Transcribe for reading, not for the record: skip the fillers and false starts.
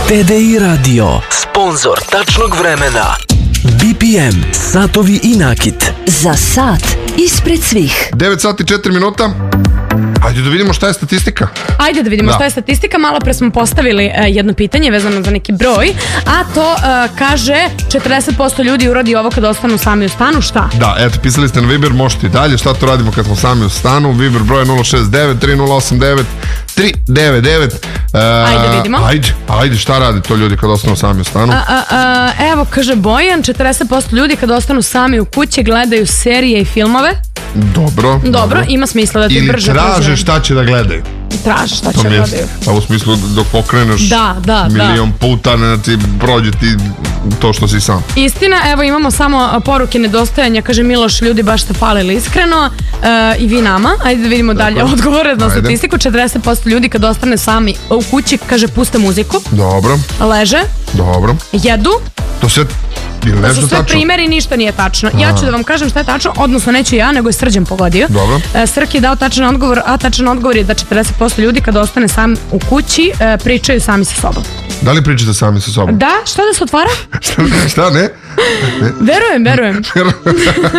TDI Radio, sponsor tačnog vremena. BPM, satovi i nakit. Za sat ispred svih. 9 sati 4 minuta. Ajde da vidimo šta je statistika. Ajde da vidimo šta je statistika. Malo pre smo postavili jedno pitanje vezano za neki broj, a to kaže 40% ljudi uradi ovo kad ostanu sami u stanu. Šta? Da, eto, pisali ste na Viber, možete i dalje. Šta to radimo kad smo sami u stanu? Viber broj 069 3089 399. Ajde vidimo. Ajde, šta radi to ljudi kad ostanu sami u stanu? Evo, kaže Bojan, 40% ljudi kad ostanu sami u kući gledaju serije i filmove. Dobro, ima smisla da ti brže ili traže šta će da gledaju. Traže šta će da gledaju. Pa u smislu dok pokreneš milion puta, znači prođe ti to što si sam. Istina, evo imamo samo poruke nedostajanja, kaže Miloš, ljudi baš ste falili iskreno, i vi nama. Ajde da vidimo dalje odgovore na statistiku. 40% ljudi kad ostane sami u kući, kaže, puste muziku. Dobro. Leže. Dobro. Jedu. To sve To su sve primjeri, ništa nije tačno. Ja ću da vam kažem šta je tačno, odnosno neću ja, nego je Srđan pogodio. Dobro. Srk je dao tačan odgovor, a tačan odgovor je da 40% ljudi kad ostane sam u kući pričaju sami sa sobom. Da li pričate sami sa sobom? Da, šta da se otvara? Šta, ne? Verujem.